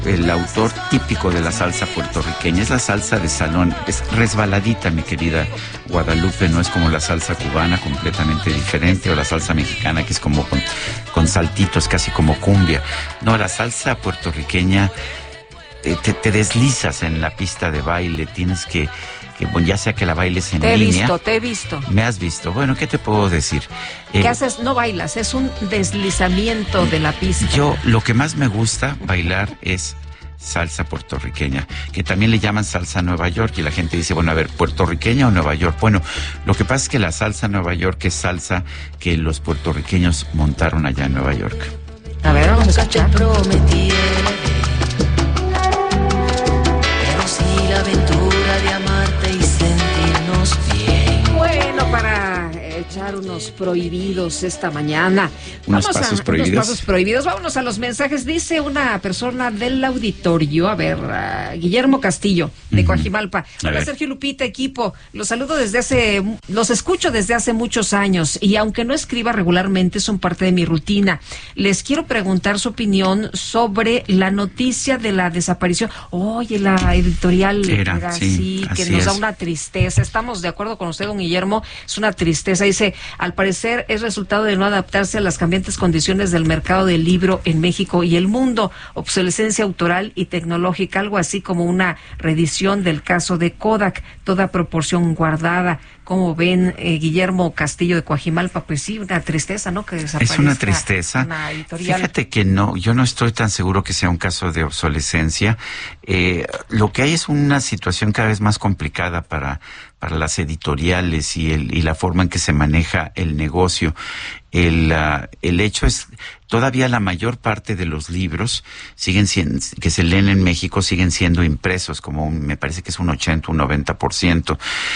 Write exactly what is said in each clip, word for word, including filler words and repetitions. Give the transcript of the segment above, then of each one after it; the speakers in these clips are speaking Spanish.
el autor típico de la salsa puertorriqueña. Es la salsa de salón, es resbaladita, mi querida Guadalupe, no es como la salsa cubana, completamente diferente, o la salsa mexicana, que es como con, con saltitos, casi como cumbia. No, la salsa puertorriqueña, te, te, te deslizas en la pista de baile, tienes que, que bueno, ya sea que la bailes en te línea. Te he visto, te he visto. Me has visto. Bueno, ¿qué te puedo decir? ¿Qué Eh, haces? No bailas, es un deslizamiento de la pista. Yo, lo que más me gusta bailar es salsa puertorriqueña, que también le llaman salsa Nueva York, y la gente dice, bueno, a ver, ¿puertorriqueña o Nueva York? Bueno, lo que pasa es que la salsa Nueva York es salsa que los puertorriqueños montaron allá en Nueva York. A ver, vamos a escuchar. Prometí, pero sí la aventura de amarte y sentirnos bien. Bueno, para echar unos prohibidos esta mañana. Unos Vamos pasos a, prohibidos. Unos pasos prohibidos. Vámonos a los mensajes. Dice una persona del auditorio, a ver, uh, Guillermo Castillo, de uh-huh. Coajimalpa. Hola, Sergio, Lupita, equipo. Los saludo desde hace, los escucho desde hace muchos años, y aunque no escriba regularmente, son parte de mi rutina. Les quiero preguntar su opinión sobre la noticia de la desaparición. Oye, la editorial era, era sí, así, que nos es. da una tristeza. Estamos de acuerdo con usted, don Guillermo, es una tristeza. Dice, al parecer es resultado de no adaptarse a las cambiantes condiciones del mercado del libro en México y el mundo, obsolescencia autoral y tecnológica, algo así como una reedición del caso de Kodak, toda proporción guardada. ¿Cómo ven, eh, Guillermo Castillo de Coajimalpa? Pues sí, una tristeza, ¿no? Que desaparezca. Es una tristeza. Una editorial. Fíjate que no, yo no estoy tan seguro que sea un caso de obsolescencia. Eh, lo que hay es una situación cada vez más complicada para, para las editoriales y, el, y la forma en que se maneja el negocio. El, uh, el hecho es, todavía la mayor parte de los libros siguen siendo, que se leen en México, siguen siendo impresos, como un, me parece que es un ochenta, un noventa por ciento.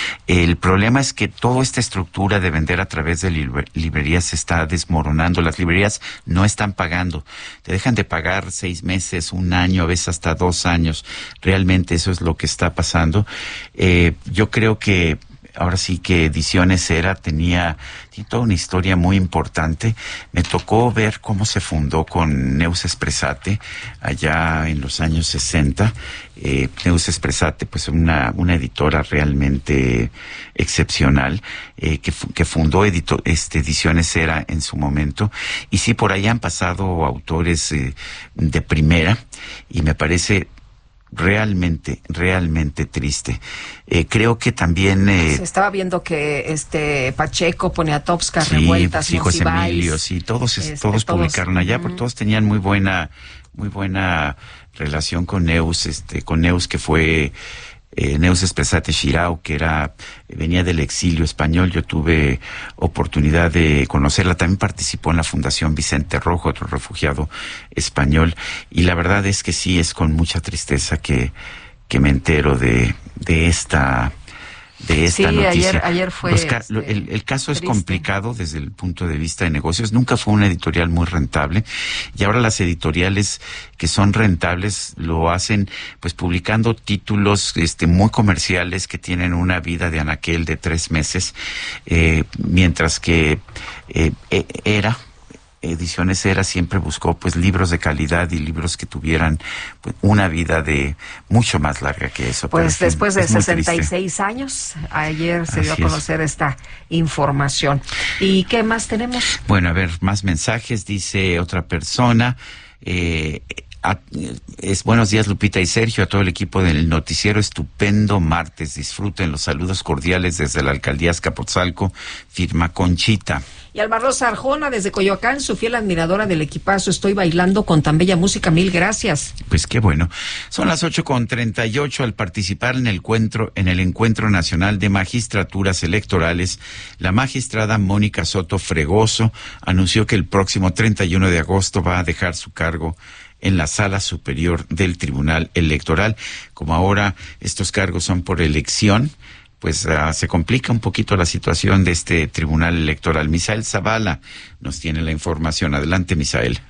El problema es que toda esta estructura de vender a través de libre, librerías se está desmoronando. Las librerías no están pagando. Te dejan de pagar seis meses, un año, a veces hasta dos años. Realmente eso es lo que está pasando. Eh, yo creo que ahora sí que Ediciones Era tenía, tiene toda una historia muy importante. Me tocó ver cómo se fundó con Neus Espressate allá en los años sesenta. Eh, Neus Espressate, pues una, una editora realmente excepcional, eh, que, que fundó edito, este, Ediciones Era en su momento. Y sí, por ahí han pasado autores eh, de primera, y me parece realmente, realmente triste. Eh, creo que también eh, se estaba viendo que este Pacheco, Poniatowska, sí, Revueltas, sí, José Monsiváis, Emilio, sí, todos, este, todos todos publicaron allá, uh-huh. porque todos tenían muy buena, muy buena relación con Neus, este, con Neus que fue Eh, Neus Espressate Chirao, que era, venía del exilio español. Yo tuve oportunidad de conocerla. También participó en la Fundación Vicente Rojo, otro refugiado español. Y la verdad es que sí, es con mucha tristeza que, que me entero de, de esta, de esta sí, noticia. ayer, ayer fue. Los ca- este, el, el caso es triste. complicado desde el punto de vista de negocios. Nunca fue una editorial muy rentable, y ahora las editoriales que son rentables lo hacen pues publicando títulos este muy comerciales que tienen una vida de anaquel de tres meses, eh, mientras que eh, era Ediciones Era siempre buscó pues libros de calidad y libros que tuvieran pues, una vida de mucho más larga que eso. Pues pero, después fin, de sesenta y seis años, ayer se Así dio a conocer es. esta información. ¿Y qué más tenemos? Bueno, a ver, más mensajes. Dice otra persona, eh, a, es buenos días Lupita y Sergio, a todo el equipo del noticiero, estupendo martes, disfruten los saludos cordiales desde la alcaldía Azcapotzalco, firma Conchita. Y Alma Rosa Arjona, desde Coyoacán, su fiel admiradora del equipazo, estoy bailando con tan bella música, mil gracias. Pues qué bueno. Son las ocho con treinta y ocho. Al participar en el encuentro, en el Encuentro Nacional de Magistraturas Electorales, la magistrada Mónica Soto Fregoso anunció que el próximo treinta y uno de agosto va a dejar su cargo en la Sala Superior del Tribunal Electoral. Como ahora estos cargos son por elección, pues uh, se complica un poquito la situación de este Tribunal Electoral. Misael Zavala nos tiene la información. Adelante, Misael.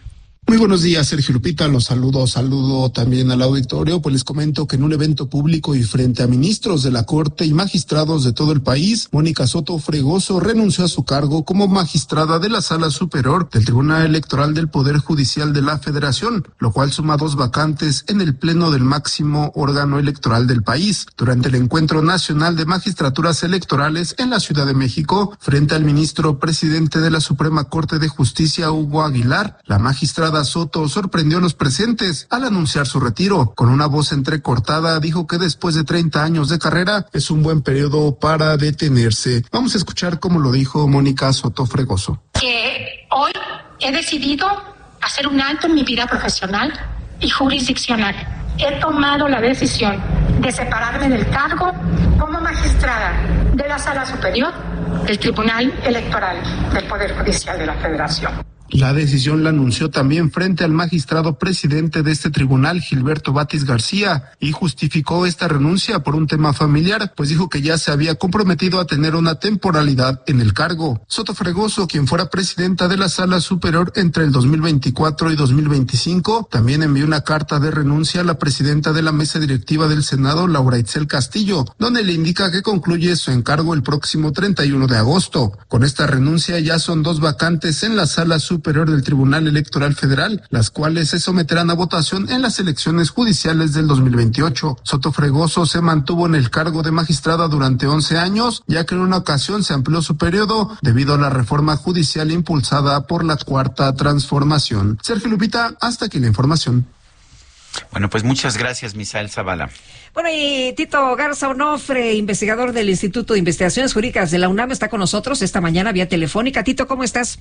Muy buenos días, Sergio Lupita, los saludo, saludo también al auditorio, pues les comento que en un evento público y frente a ministros de la Corte y magistrados de todo el país, Mónica Soto Fregoso renunció a su cargo como magistrada de la Sala Superior del Tribunal Electoral del Poder Judicial de la Federación, lo cual suma dos vacantes en el pleno del máximo órgano electoral del país. Durante el Encuentro Nacional de Magistraturas Electorales en la Ciudad de México, frente al ministro presidente de la Suprema Corte de Justicia, Hugo Aguilar, la magistrada Soto sorprendió a los presentes al anunciar su retiro. Con una voz entrecortada dijo que después de treinta años de carrera es un buen periodo para detenerse. Vamos a escuchar cómo lo dijo Mónica Soto Fregoso. Que hoy he decidido hacer un alto en mi vida profesional y jurisdiccional. He tomado la decisión de separarme del cargo como magistrada de la Sala Superior del Tribunal Electoral del Poder Judicial de la Federación. La decisión la anunció también frente al magistrado presidente de este tribunal, Gilberto Batis García, y justificó esta renuncia por un tema familiar, pues dijo que ya se había comprometido a tener una temporalidad en el cargo. Soto Fregoso, quien fuera presidenta de la Sala Superior entre el dos mil veinticuatro y dos mil veinticinco, también envió una carta de renuncia a la presidenta de la mesa directiva del Senado, Laura Itzel Castillo, donde le indica que concluye su encargo el próximo treinta y uno de agosto. Con esta renuncia ya son dos vacantes en la Sala Superior Superior del Tribunal Electoral Federal, las cuales se someterán a votación en las elecciones judiciales del dos mil veintiocho. Soto Fregoso se mantuvo en el cargo de magistrada durante once años, ya que en una ocasión se amplió su periodo debido a la reforma judicial impulsada por la Cuarta Transformación. Sergio Lupita, hasta aquí la información. Bueno, pues muchas gracias, Misael Zavala. Bueno, y Tito Garza Onofre, investigador del Instituto de Investigaciones Jurídicas de la UNAM, está con nosotros esta mañana vía telefónica. Tito, ¿cómo estás?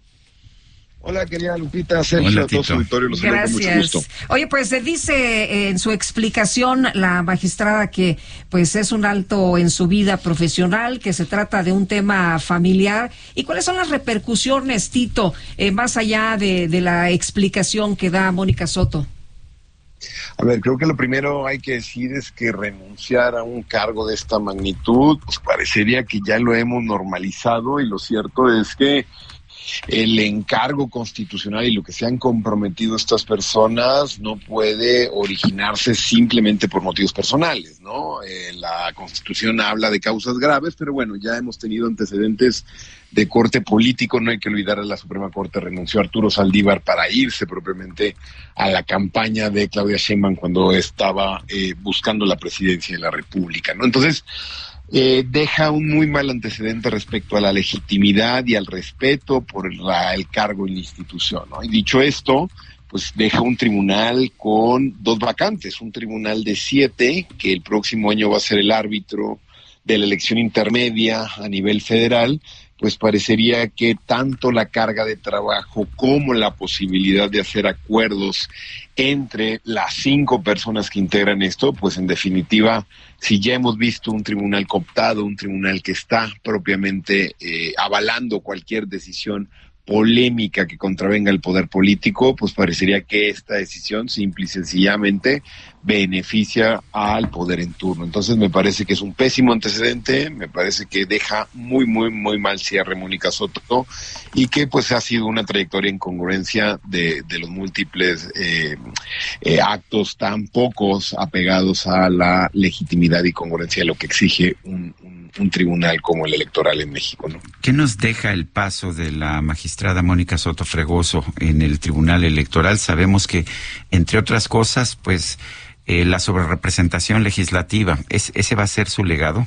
Hola, querida Lupita, Sergio, Hola, a todo su auditorio, los saludo con mucho gusto. Oye, pues se dice eh, en su explicación la magistrada que pues es un alto en su vida profesional, que se trata de un tema familiar. ¿Y cuáles son las repercusiones, Tito, eh, más allá de, de la explicación que da Mónica Soto? A ver, creo que lo primero hay que decir es que renunciar a un cargo de esta magnitud, pues parecería que ya lo hemos normalizado, y lo cierto es que el encargo constitucional y lo que se han comprometido estas personas no puede originarse simplemente por motivos personales, ¿no? Eh, la Constitución habla de causas graves, pero bueno, ya hemos tenido antecedentes de corte político. No hay que olvidar, a la Suprema Corte renunció Arturo Saldívar para irse propiamente a la campaña de Claudia Sheinbaum cuando estaba eh, buscando la presidencia de la República, ¿no? Entonces, Eh, deja un muy mal antecedente respecto a la legitimidad y al respeto por la, el cargo y la institución, ¿no? Y dicho esto, pues deja un tribunal con dos vacantes, un tribunal de siete, que el próximo año va a ser el árbitro de la elección intermedia a nivel federal. Pues parecería que tanto la carga de trabajo como la posibilidad de hacer acuerdos entre las cinco personas que integran esto, pues en definitiva, si ya hemos visto un tribunal cooptado, un tribunal que está propiamente eh, avalando cualquier decisión polémica que contravenga el poder político, pues parecería que esta decisión simple y sencillamente beneficia al poder en turno. Entonces me parece que es un pésimo antecedente, me parece que deja muy, muy, muy mal cierre Mónica Soto, y que pues ha sido una trayectoria en congruencia de, de los múltiples eh, eh, actos tan pocos apegados a la legitimidad y congruencia de lo que exige un, un, un tribunal como el electoral en México, ¿no? ¿Qué nos deja el paso de la magistrada Mónica Soto Fregoso en el Tribunal Electoral? Sabemos que, entre otras cosas, pues eh, la sobrerepresentación legislativa, ¿es, ¿ese va a ser su legado?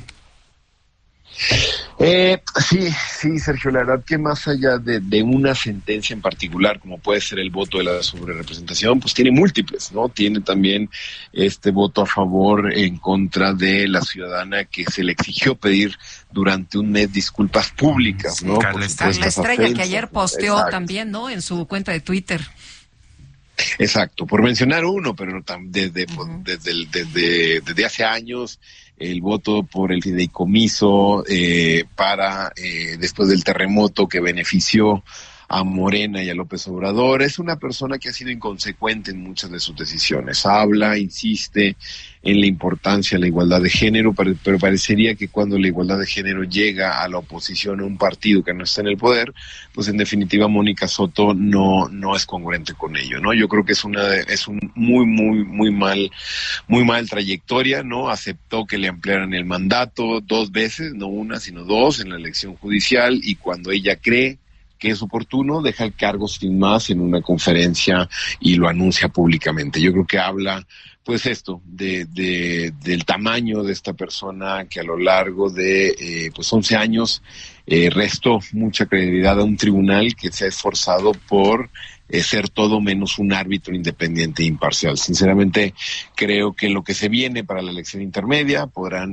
Eh, sí, sí, Sergio, la verdad que más allá de, de una sentencia en particular, como puede ser el voto de la sobrerepresentación, pues tiene múltiples, ¿no? Tiene también este voto a favor en contra de la ciudadana que se le exigió pedir durante un mes disculpas públicas, ¿no? Carla Estrella, que ayer posteó Exacto. también, ¿no? En su cuenta de Twitter. Exacto, por mencionar uno, pero desde, uh-huh. desde, desde, desde hace años el voto por el fideicomiso eh, para eh, después del terremoto que benefició a Morena y a López Obrador. Es una persona que ha sido inconsecuente en muchas de sus decisiones. Habla, insiste en la importancia de la igualdad de género, pero parecería que cuando la igualdad de género llega a la oposición a un partido que no está en el poder, pues en definitiva Mónica Soto no no es congruente con ello, ¿no? Yo creo que es una es un muy muy muy mal muy mal trayectoria, ¿no? Aceptó que le ampliaran el mandato dos veces, no una sino dos en la elección judicial, y cuando ella cree que es oportuno, deja el cargo sin más en una conferencia y lo anuncia públicamente. Yo creo que habla, pues esto, de, de del tamaño de esta persona que a lo largo de eh, pues once años eh, restó mucha credibilidad a un tribunal que se ha esforzado por eh, ser todo menos un árbitro independiente e imparcial. Sinceramente, creo que lo que se viene para la elección intermedia podrán